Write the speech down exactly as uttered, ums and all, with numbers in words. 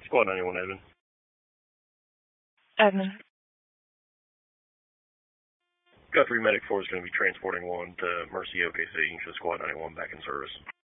Squad ninety-one, Edmund. Edmund. Guthrie Medic four is going to be transporting one to Mercy O K C, so Squad ninety-one back in service.